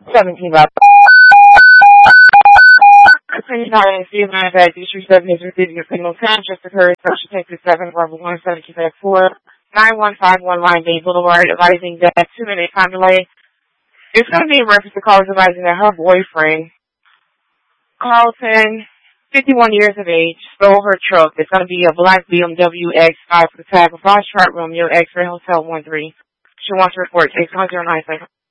17 about. Attorney Howard and Steve Lines at District 7 is receiving a signal 10 just occurred. Special Texas 7, level 1, 7, Quebec 4, 9151 Line Bay Boulevard, advising that 2-minute time delay. It's going to be in reference to callers advising that her boyfriend, Carlton, 51 years of age, stole her truck. It's going to be a black BMW X5 for the tag of Foxtrot Romeo X-Ray Hotel 13. She wants to report. Takes 109 seconds.